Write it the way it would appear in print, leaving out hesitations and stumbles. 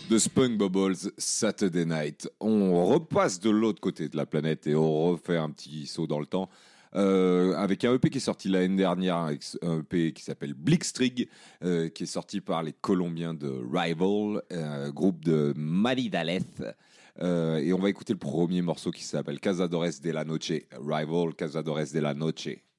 The Spunk Bubbles Saturday Night. On repasse de l'autre côté de la planète et on refait un petit saut dans le temps. Avec un EP qui est sorti l'année dernière, un EP qui s'appelle Blitzkrieg, qui est sorti par les Colombiens de Rival, groupe de Manizales. Et on va écouter le premier morceau qui s'appelle Cazadores de la Noche. Rival, Cazadores de la Noche.